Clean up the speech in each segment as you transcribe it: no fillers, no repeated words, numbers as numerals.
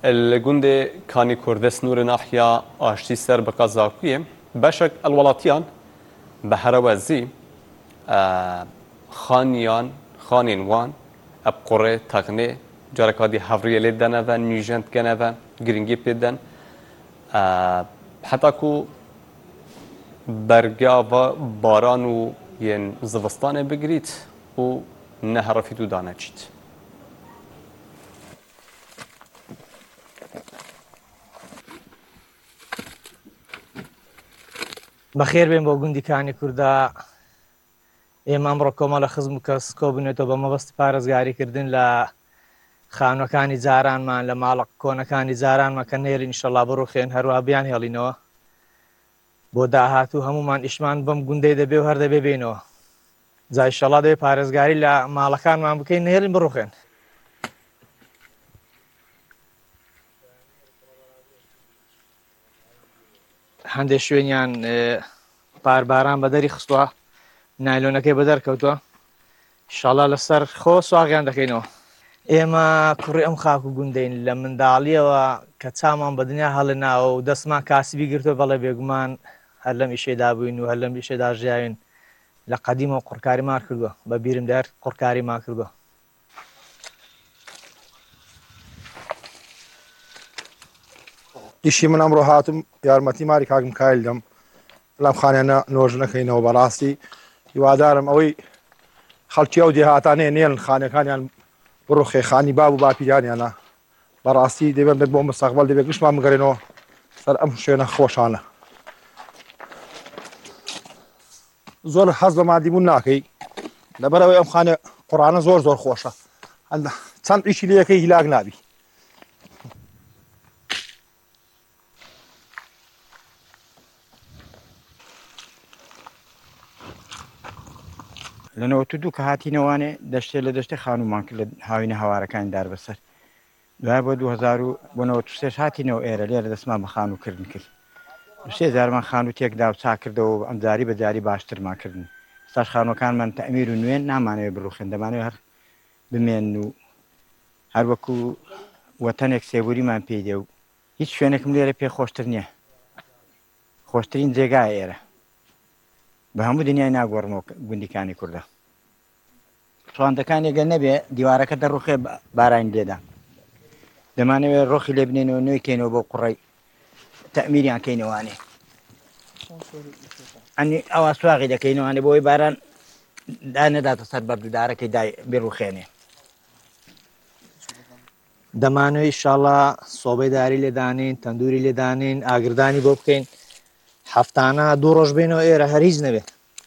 الجندي كان كردس نور ناحية أشتي سر بقزاقية بشك الولاتيان بحروازي خانين وان أبقرة تغني جاركادي حفرية لدنا و نيجنت كنا و جرينجي بدن حتى كو برجا و باران و ين زوستان بگريت و نهر في دودانه چيت بەخێر بێن بۆ گوندیکانی کووردا ئێمە ئەمڕۆ کۆمەڵە خزم و کەس کۆبنێتەوە بە مەبەستی پارێزگاریکردن لە خانوەکانی جارانمان لە ماڵە کۆنەکانی جارانمان کە نێرین ئینشەڵڵا بڕوخێن هەروەها بیان هێڵینەوە بۆ داهاتوو هەمومان ئیشمان بەم گوندەی دەبێ و هەر دەبێ بێنەوە جا ئینشەڵڵا دەبێ پارێزگاری لە ماڵەکانمان بکەین نێرین بڕوخێن هەندێک شوێنیان پارباران بە دەری خستووە نایلۆنەکەی بە دەرکەوتووە ئینشەڵڵا لەسەر خۆ سواغیان دەکەینەوە ئێمە کوڕی ئەم خاک و گوندەین لە منداڵیەوە کە چامان بە دنیا هەڵێناوە و دەستمان کاسبی گرتووە بەڵێ بێگومان هەر لەم ئیشەدا بووین و هەر لەم ئیشەدا ژیاوین لە قەدیمەوە قوڕکاریمان کردووە بە بیرم دەر قوڕکاریمان کردووە ئیشی من ئەمڕۆ هاتم یارمەتی ماری کاک میکایل دەم لەم خانیانە نۆژ نەکەینەوە بەڕاستی هیوادارم ئەوەی خەڵکی ئەو دێهاتانەیە نێن خانەکانیان بڕوخێ خانی باب و باپیرانیانە بەڕاستی دەبێت بۆ مستەقبەل دەبێت گشتمان بگەڕێنەوە سەر ئەم شوێنە خۆشانە زۆر حەز بە مادیبوون ناکەی لەبەرەوەی ئەم خانە قوڕانە زۆر زۆر خۆشە چەند ئیشی لێ یەکەی هیلاک نابی لەنەوە تو دوو کە هاتینەوانێ دەشتێ لە دەشتی خانومان کرد لە هاوینە هەوارەکانی دار بەسەر دوای بۆ 2023 هاتینەوە ئێرە لێرە دەستمان بە خانووکردن کرد سێ جارمان خانوو تێکدا و چا کردەوە ئەمجاری بە جاری باشترمان کردن ساش خانوەکانمان تەمیر و نوێن نامانەوێت بڕوخێن دەمانەوێت هەر بمێن و هەر وەکو وەتەنێک سێبوریمان پێی دێ و هیچ شوێنێکم لێرە پێ خۆشتر نییە خۆشترین جێگای ئێرە بە هەموو دنیای ناگۆڕمەوە گوندیکانی کووردە ڕواندەکان ێگەر نەبێ دیوارەکە دەڕوخێ بارانی لێدا دەمانەوێت ڕۆخی لێ بنێنەوە نوێی کەینەوە بۆ قوڕی تەمیریان کەینەوانێ ئەنی ئەوە سواغی دەکەینەوانێ بۆی باران دانەداتە سەر بەردوودارەکەی بێڕوخێنێ دەمانەوێت ئینشەڵڵا سۆبەی داری لێدانین تەندوری لێدانین ئاگردانی بۆ بکەین هەفتانە دوو ڕۆژ بێنەوە ئێرە هەر هیچ نەبێت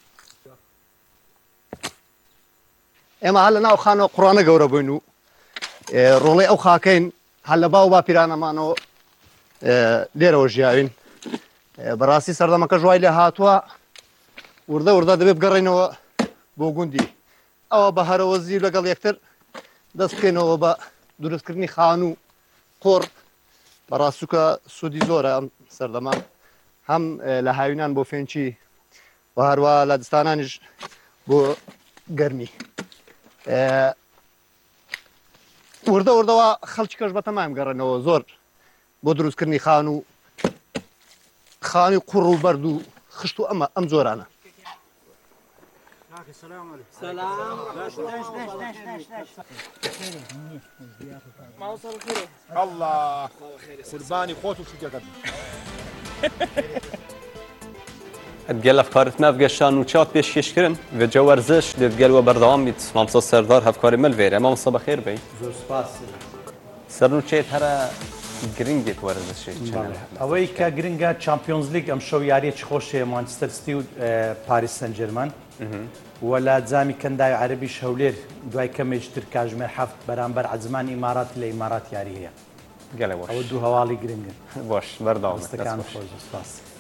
ئێمە هەر لە ناو خانەوە قوڕانە گەورە بووین و ڕۆڵەی ئەو خاکەین هەر لە باو باپیرانەمانەوە لێرەوە ژیاوین بەڕاستی سەردەمەکە ژوای لێ هاتووە وردە وردە دەبێت بگەڕێنەوە بۆ گوندی ئەوە بە هەرەوەزی لەگەڵ یەکتر دەست بکەینەوە بە دروستکردنی خان و قۆڕ بەڕاستوکە سوودی زۆرە ئەم سەردەما هەم لە هاوینان بۆ فێنچی و هەروە لە دستانانیش بۆ گەرمی وردە وردەوە خەڵکی کەش بەتەمام گەڕێنەوە زۆر بۆ دروستکردنی خان و خانی قوڕ و بەرد و خشت و ئەم جۆرانە الله قوربانی خۆت و شوتەکەت اتقال افكارت ما بقشان وشات بيش كيشكرن فيديو ورزش دتقال وبردوام بيت مامصا سردار هفكاري ملفيرا مامصا بخير بي زۆر سپاس سرنو تشيت هرا گرنگێت وەرزشی ئەوەی کە گرنگە چامپیۆنز لیگ ئەم شەو یاریەکی خۆشەیە مانچستەر سیتی و پاریس سەن جێرمان وە لە جامی کەندای عەرەبی هەولێر دوای کەمێژتر کاژمێر هەفت بەرامبەر عەجمان ئیمارات لە ئیمارات یاری هەیە گەلە باش ئەوە دوو هەواڵی گرنگن باش بەرداوام ڕستەکان خۆش سپاس